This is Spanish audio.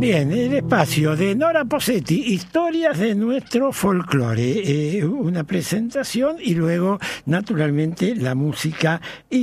Bien, el espacio de Nora Posetti, historias de nuestro folclore, una presentación y luego, naturalmente, la música y